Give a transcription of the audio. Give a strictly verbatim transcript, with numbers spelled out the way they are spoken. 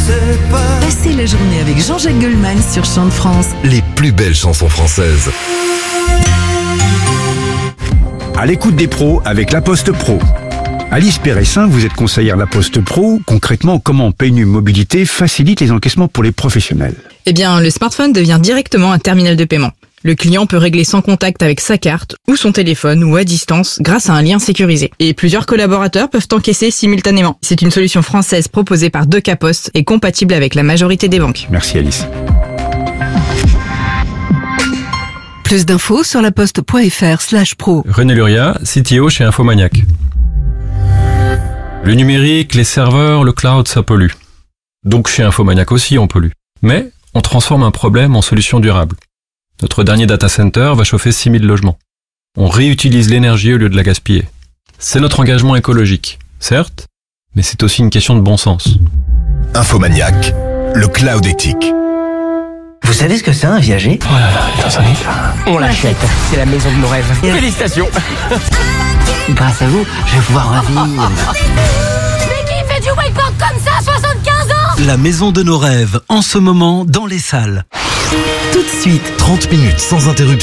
sais pas. Passez la journée avec Jean-Jacques Goldman sur Chant de France. Les plus belles chansons françaises. À l'écoute des pros avec La Poste Pro. Alice Péressin, vous êtes conseillère La Poste Pro. Concrètement, comment P N U Mobilité facilite les encaissements pour les professionnels? Eh bien, le smartphone devient directement un terminal de paiement. Le client peut régler sans contact avec sa carte ou son téléphone ou à distance grâce à un lien sécurisé. Et plusieurs collaborateurs peuvent encaisser simultanément. C'est une solution française proposée par Doca Post et compatible avec la majorité des banques. Merci Alice. Plus d'infos sur laposte.fr slash pro. René Luria, C T O chez Infomaniac. Le numérique, les serveurs, le cloud, ça pollue. Donc chez Infomaniac aussi, on pollue. Mais on transforme un problème en solution durable. Notre dernier data center va chauffer six mille logements. On réutilise l'énergie au lieu de la gaspiller. C'est notre engagement écologique, certes, mais c'est aussi une question de bon sens. Infomaniac, le cloud éthique. Vous savez ce que c'est un viager? Oh là là, ça n'est On l'achète. C'est la maison de nos rêves. Félicitations. Grâce à vous, je vais pouvoir revivre. Mais qui fait du wakeboard comme ça à soixante-quinze ans? La maison de nos rêves, en ce moment, dans les salles. Tout de suite, trente minutes sans interruption.